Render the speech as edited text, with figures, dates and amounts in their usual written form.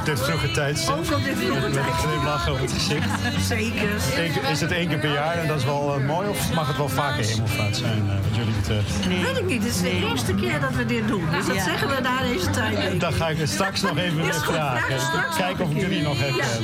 op dit vroege tijdstip. Ook op dit vroege Met een tijdstip. glimlach op het gezicht. Zeker. Is het 1 keer per jaar en dat is wel mooi? Of mag het wel vaker hemelvaart zijn, wat jullie betreft? Weet ik niet. Het is de eerste keer dat we dit doen. Dus dat zeggen we na deze tijd. Dan ga ik het straks nog even weer vragen. Kijken of ik jullie nog heb.